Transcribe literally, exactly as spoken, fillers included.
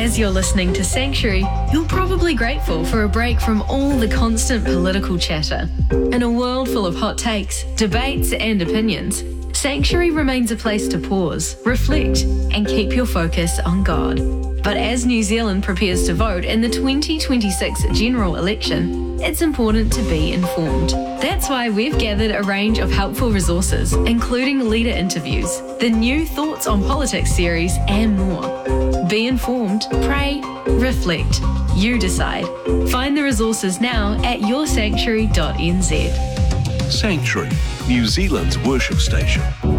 As you're listening to Sanctuary, you're probably grateful for a break from all the constant political chatter. In a world full of hot takes, debates, and opinions, Sanctuary remains a place to pause, reflect, and keep your focus on God. But as New Zealand prepares to vote in the twenty twenty-six general election, it's important to be informed. That's why we've gathered a range of helpful resources, including leader interviews, the new Thoughts on Politics series, and more. Be informed, pray, reflect. You decide. Find the resources now at your sanctuary dot n z. Sanctuary, New Zealand's worship station.